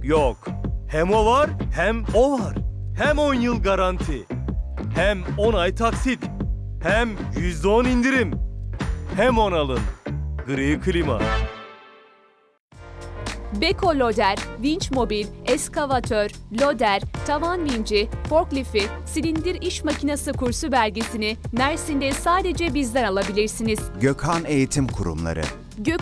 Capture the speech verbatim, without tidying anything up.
Yok. Hem o var hem o var. Hem on yıl garanti. Hem on ay taksit. Hem yüzde on indirim. Hem on alın. Gri klima. Beko Loader, vinç mobil, eskavatör, loader, tavan vinci, forklifti, silindir iş makinesi kursu belgesini Mersin'de sadece bizden alabilirsiniz. Gökhan Eğitim Kurumları. Gök